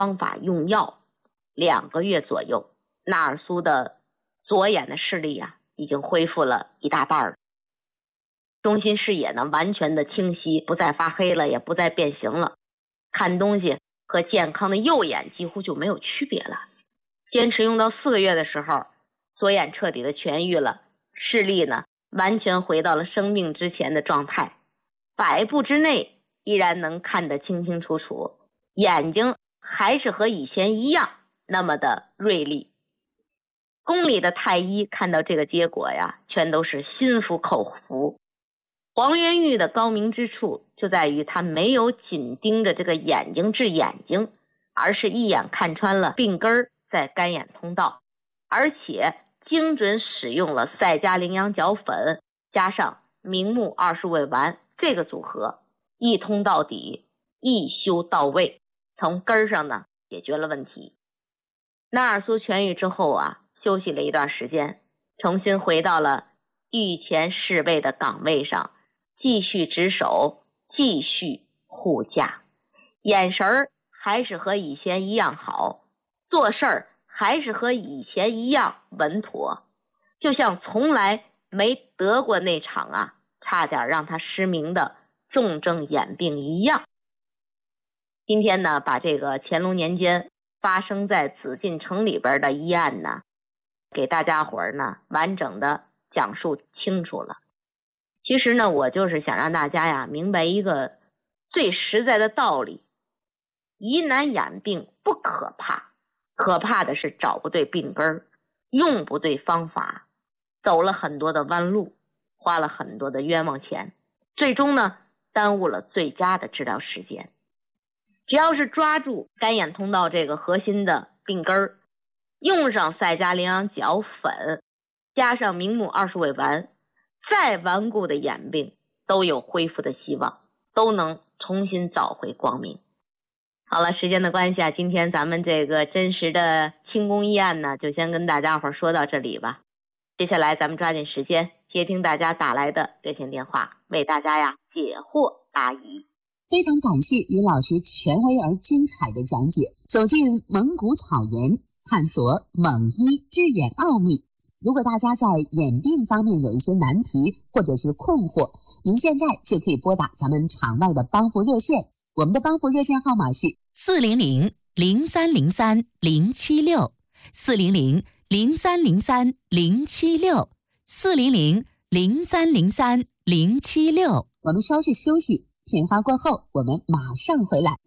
方法用药2个月左右，纳尔苏的左眼的视力已经恢复了一大半了。中心视野呢完全的清晰，不再发黑了，也不再变形了，看东西和健康的右眼几乎就没有区别了。坚持用到4个月的时候，左眼彻底的痊愈了，视力呢完全回到了生病之前的状态，100步之内依然能看得清清楚楚，眼睛还是和以前一样那么的锐利。宫里的太医看到这个结果全都是心服口服。黄元玉的高明之处就在于他没有紧盯着这个眼睛治眼睛，而是一眼看穿了病根在干眼通道，而且精准使用了赛加羚羊角粉加上明目20味丸这个组合，一通到底，一修到位，从根上呢解决了问题。纳尔苏痊愈之后休息了一段时间，重新回到了御前侍卫的岗位上，继续值守，继续护驾，眼神还是和以前一样好，做事儿还是和以前一样稳妥，就像从来没得过那场差点让他失明的重症眼病一样。今天呢，把这个乾隆年间发生在紫禁城里边的医案呢，给大家伙儿呢完整的讲述清楚了。其实呢，我就是想让大家明白一个最实在的道理，疑难眼病不可怕，可怕的是找不对病根，用不对方法，走了很多的弯路，花了很多的冤枉钱，最终呢耽误了最佳的治疗时间。只要是抓住干眼通道这个核心的病根，用上赛加羚羊角粉加上明目20味丸，再顽固的眼病都有恢复的希望，都能重新找回光明。好了，时间的关系今天咱们这个真实的清宫医案呢，就先跟大家伙说到这里吧。接下来咱们抓紧时间接听大家打来的热线电话，为大家解惑答疑。 非常感谢于老师权威而精彩的讲解，走进蒙古草原，探索蒙医治眼奥秘。如果大家在眼病方面有一些难题或者是困惑，您现在就可以拨打咱们场外的帮扶热线，我们的帮扶热线号码是 400-0303-076 400-0303-076 400-0303-076。 我们稍事休息，片花过后我们马上回来。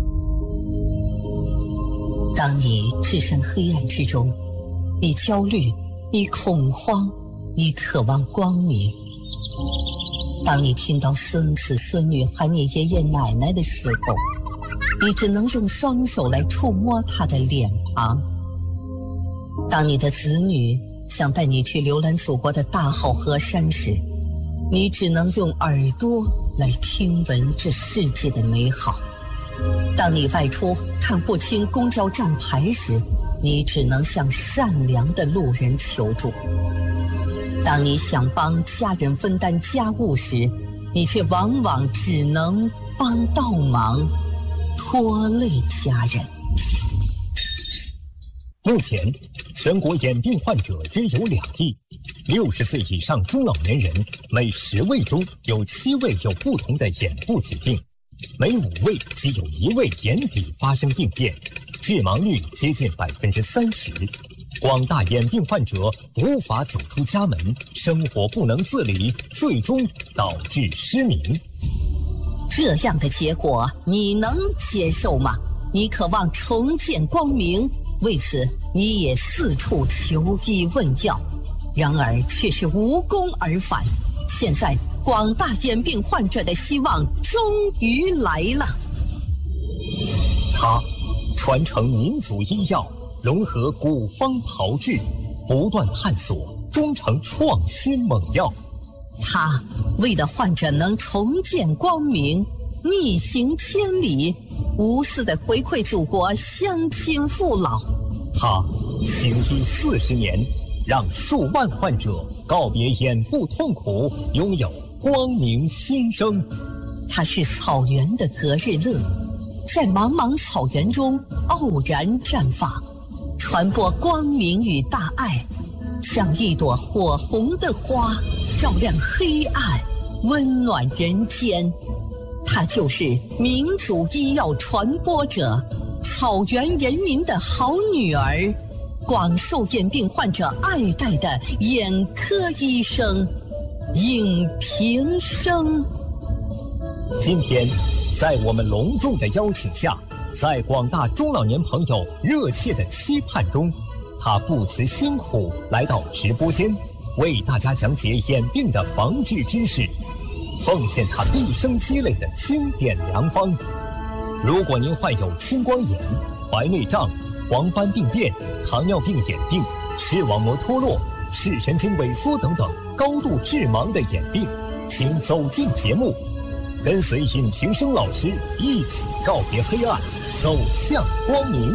当你置身黑暗之中，你焦虑，你恐慌，你渴望光明。当你听到孙子孙女喊你爷爷奶奶的时候，你只能用双手来触摸他的脸庞。当你的子女想带你去浏览祖国的大好河山时，你只能用耳朵来听闻这世界的美好。当你外出看不清公交站牌时，你只能向善良的路人求助。当你想帮家人分担家务时，你却往往只能帮倒忙，拖累家人。 目前，全国眼病患者约有2亿，60岁以上中老年人每10位中有7位有不同的眼部疾病，每5位即有1位眼底发生病变，致盲率接近30%。广大眼病患者无法走出家门，生活不能自理，最终导致失明。 这样的结果你能接受吗？你渴望重见光明，为此你也四处求医问药，然而却是无功而返。现在广大眼病患者的希望终于来了。 他传承民族医药，融合古方炮制，不断探索，终成创新猛药。 他为了患者能重见光明，逆行千里，无私的回馈祖国乡亲父老。 他行医40年，让数万患者告别眼部痛苦，拥有光明新生。 他是草原的隔日乐， 在茫茫草原中傲然绽放，传播光明与大爱，像一朵火红的花，照亮黑暗，温暖人间。它就是民族医药传播者，草原人民的好女儿，广受眼病患者爱戴的眼科医生尹平生。 今天，在我们隆重的邀请下，在广大中老年朋友热切的期盼中，他不辞辛苦来到直播间，为大家讲解眼病的防治知识，奉献他毕生积累的经典良方。如果您患有青光眼、白内障、黄斑病变、糖尿病眼病、视网膜脱落、视神经萎缩等等高度致盲的眼病，请走进节目，跟随尹平生老师一起告别黑暗，走向光明。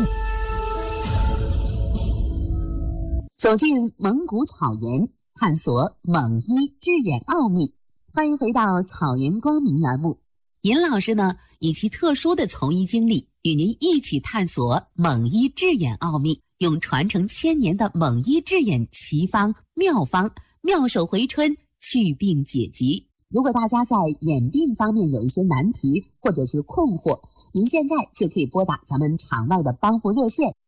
走进蒙古草原，探索蒙医治眼奥秘。欢迎回到草原光明栏目。尹老师呢，以其特殊的从医经历，与您一起探索蒙医治眼奥秘，用传承1000年的蒙医治眼奇方妙方，妙手回春，祛病解疾。如果大家在眼病方面有一些难题或者是困惑，您现在就可以拨打咱们场外的帮扶热线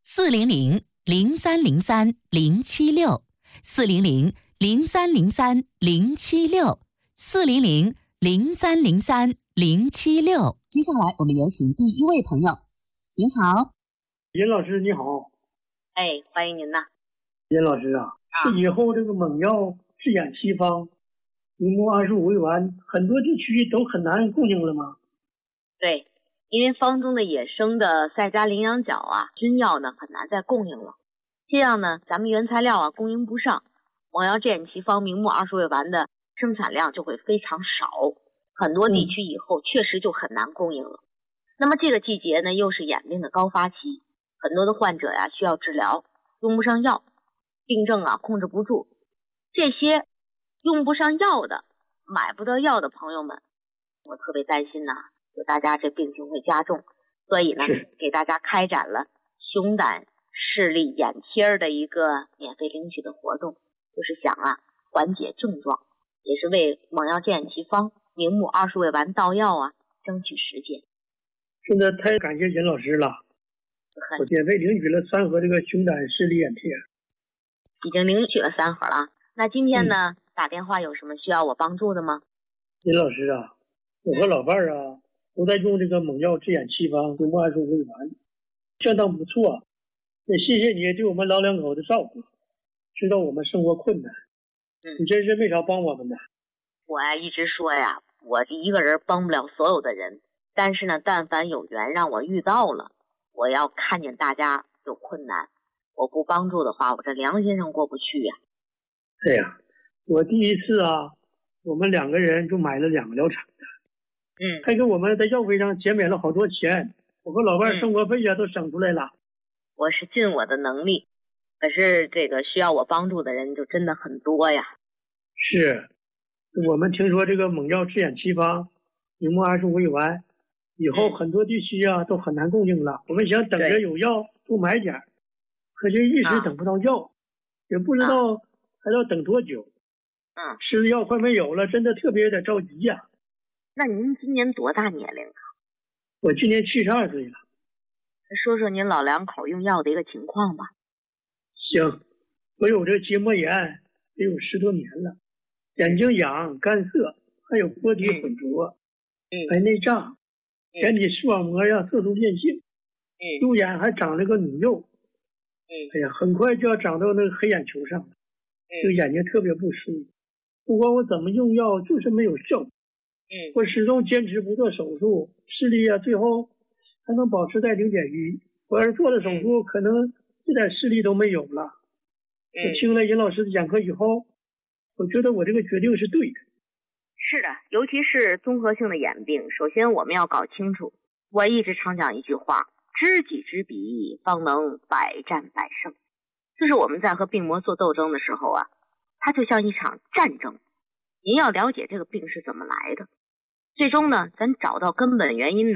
400-303-076，400-0303-076。 接下来我们有请第一位朋友。您好。 尹老师你好。 哎，欢迎您呐。 尹老师啊，以后这个蒙药治眼奇方明目25味丸很多地区都很难供应了吗？ 对，因为方中的野生的赛迦羚羊角啊，菌药呢很难再供应了，这样呢咱们原材料啊供应不上，蒙药治眼奇方明目20味丸的生产量就会非常少，很多地区以后确实就很难供应了。那么这个季节呢又是眼病的高发期，很多的患者呀需要治疗，用不上药，病症啊控制不住，这些用不上药的、买不到药的朋友们，我特别担心呐，就大家这病情会加重，所以呢，给大家开展了熊胆视力眼贴的一个免费领取的活动，就是想啊缓解症状，也是为蒙药治眼奇方明目20味丸到药啊争取时间。 真的太感谢尹老师了，我免费领取了3盒这个熊胆视力眼贴， 已经领取了3盒了。那今天呢，打电话有什么需要我帮助的吗？ 尹老师啊，我和老伴儿啊都在用这个蒙药治眼奇方明目25味丸，相当不错，也谢谢你对我们老两口的照顾，知道我们生活困难，你真是没少帮我们的。 我呀一直说呀，我一个人帮不了所有的人，但是呢，但凡有缘让我遇到了，我要看见大家有困难，我不帮助的话，我这良心上过不去呀。 对呀，我第一次啊，我们2个人就买了2个疗程的，还给我们在药费上减免了好多钱，我和老伴生活费呀都省出来了。 我是尽我的能力，可是这个需要我帮助的人就真的很多呀。 是，我们听说这个蒙药治眼奇方明目25味丸以后很多地区啊都很难供应了，我们想等着有药多买点，可是一时等不到药，也不知道还要等多久。吃的药快没有了，真的特别有点着急呀。 那您今年多大年龄啊？ 我今年72岁了。 说说您老两口用药的一个情况吧。 行，我有这个结膜炎得有10多年了，眼睛痒、干涩，还有波体混浊，白内障，眼底视网膜呀色素变性，右眼还长了个乳幼，哎呀，很快就要长到那个黑眼球上了，这个眼睛特别不舒服。不管我怎么用药，就是没有效果。我始终坚持不做手术，视力啊最后还能保持在0.1。我要是做了手术，可能这点视力都没有了。我听了尹老师的讲课以后，我觉得我这个决定是对的。 是的，尤其是综合性的眼病，首先我们要搞清楚，我一直常讲一句话，知己知彼，方能百战百胜。就是我们在和病魔做斗争的时候啊，它就像一场战争，您要了解这个病是怎么来的，最终呢咱找到根本原因呢，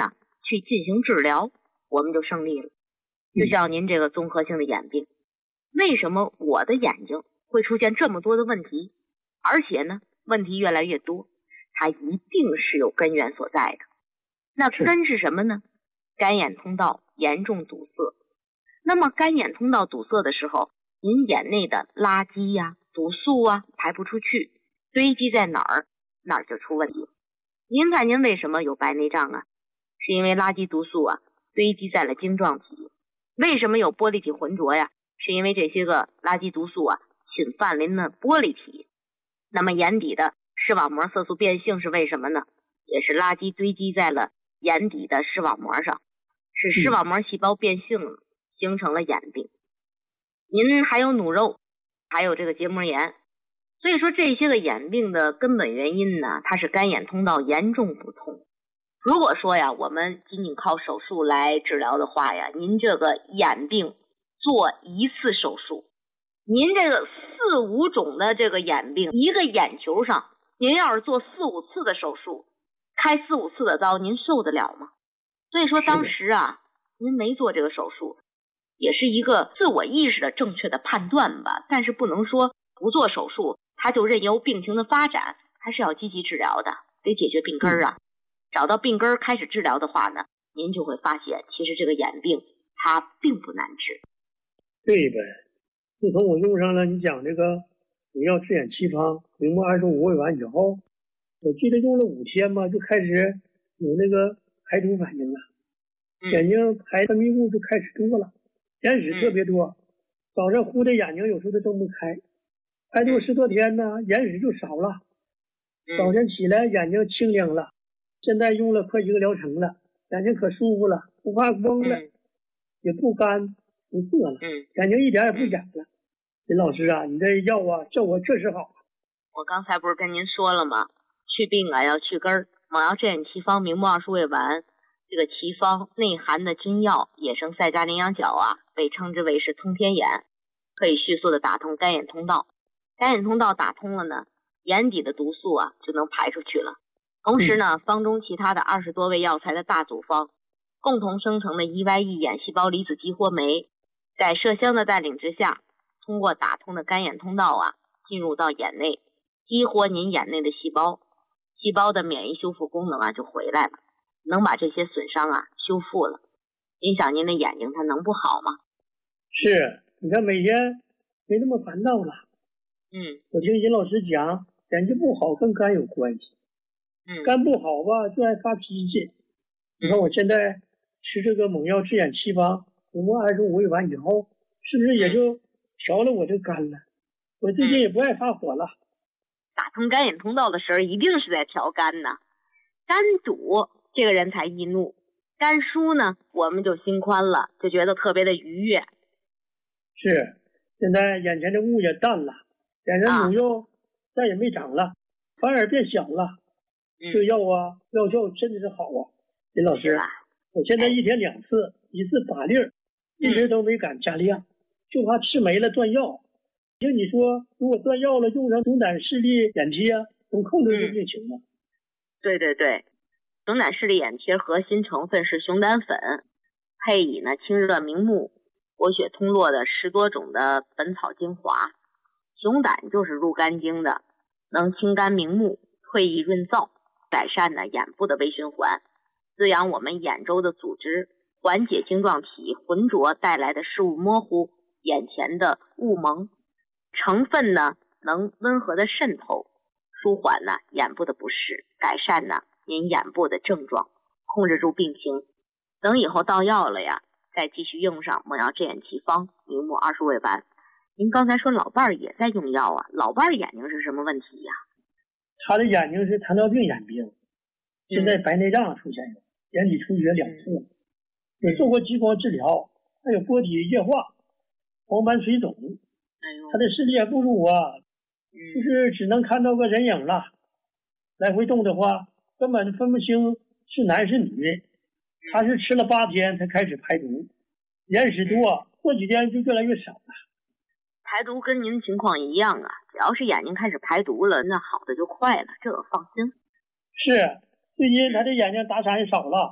去进行治疗，我们就胜利了。就像您这个综合性的眼病，为什么我的眼睛会出现这么多的问题，而且呢问题越来越多，它一定是有根源所在的。那根是什么呢？干眼通道严重堵塞。那么干眼通道堵塞的时候，您眼内的垃圾呀、毒素啊排不出去，堆积在哪儿就出问题。您看您为什么有白内障啊？是因为垃圾毒素啊堆积在了晶状体。为什么有玻璃体浑浊呀？是因为这些个垃圾毒素啊侵犯了那玻璃体。那么眼底的视网膜色素变性是为什么呢？也是垃圾堆积在了眼底的视网膜上，使视网膜细胞变性了，形成了眼病。您还有努肉，还有这个结膜炎。所以说这些个眼病的根本原因呢，它是干眼通道严重不通。如果说呀我们仅仅靠手术来治疗的话呀，您这个眼病做一次手术，您这个4、5种的这个眼病，一个眼球上您要是做4、5次的手术，开4、5次的刀，您受得了吗？所以说当时啊您没做这个手术，也是一个自我意识的正确的判断吧，但是不能说不做手术它就任由病情的发展，还是要积极治疗的，得解决病根啊。找到病根开始治疗的话呢，您就会发现其实这个眼病它并不难治。 对呗，自从我用上了你讲这个主要治眼奇方明目25味丸以后，我记得用了5天吧，就开始有那个排毒反应了，眼睛排分泌物就开始多了，眼屎特别多，早上糊的眼睛有时候都睁不开，排毒10多天呢，眼屎就少了，早晨起来眼睛清亮了。现在用了快1个疗程了，眼睛可舒服了，不发光了，也不干不涩了，眼睛一点也不痒了。林老师啊，你这药啊效果确实好。 我刚才不是跟您说了吗？去病啊要去根儿，猛药治眼奇方明目20味丸，这个奇方内含的君药野生赛加羚羊角啊，被称之为是通天眼，可以迅速的打通干眼通道。干眼通道打通了呢，眼底的毒素啊就能排出去了。同时呢，方中其他的20多味药材的大组方共同生成的EYE眼细胞离子激活酶，在麝香的带领之下，通过打通的干眼通道啊，进入到眼内，激活您眼内的细胞，细胞的免疫修复功能啊就回来了，能把这些损伤啊修复了。影响您的眼睛它能不好吗？ 是，你看每天没那么烦躁了。我听尹老师讲，眼睛不好跟肝有关系。肝不好吧就爱发脾气。你看我现在吃这个猛药治眼奇方明目25味丸以后，是不是也就调了我这肝了？我最近也不爱发火了。 打通干眼通道的时候一定是在调肝呢。肝堵这个人才易怒，肝疏呢我们就心宽了，就觉得特别的愉悦。 是，现在眼前的雾也淡了，眼上肿瘤再也没长了，反而变小了。这个药啊药效真的是好啊。林老师，我现在1天2次，一次8粒，一直都没敢加量，就怕吃没了断药。就你说如果断药了，用上熊胆视力眼贴能控制住病情吗？ 对对对，熊胆视力眼贴核心成分是熊胆粉，配以呢清热明目、活血通络的10多种的本草精华。熊胆就是入肝经的，能清肝明目、退翳润燥，改善呢眼部的微循环，滋养我们眼周的组织，缓解晶状体浑浊带来的视物模糊、眼前的雾蒙。成分呢能温和的渗透，舒缓呢眼部的不适，改善呢您眼部的症状，控制住病情。等以后到药了呀，再继续用上猛药治眼奇方明目20味丸。您刚才说老伴儿也在用药啊，老伴儿眼睛是什么问题呀？ 他的眼睛是糖尿病眼病，现在白内障出现了，眼底出血2次，也做过激光治疗，还有波体液化、黄斑水肿。他的视力也不如我，就是只能看到个人影了，来回动的话根本分不清是男是女。他是吃了8天才开始排毒，眼屎多，过几天就越来越少了。 排毒跟您情况一样啊，只要是眼睛开始排毒了，那好的就快了，这个放心。 是，最近他的眼睛打闪也少了，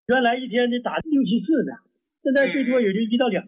原来一天得打6、7次呢，现在最多也就1到2